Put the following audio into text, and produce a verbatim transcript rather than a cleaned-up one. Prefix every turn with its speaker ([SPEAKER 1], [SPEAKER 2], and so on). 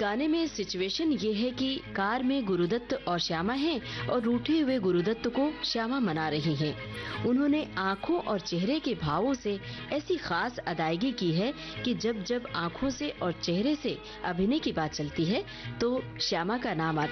[SPEAKER 1] गाने में सिचुएशन ये है कि कार में गुरुदत्त और श्यामा हैं और रूठे हुए गुरुदत्त को श्यामा मना रही हैं। उन्होंने आंखों और चेहरे के भावों से ऐसी खास अदायगी की है कि जब जब आंखों से और चेहरे से अभिनय की बात चलती है तो श्यामा का नाम आता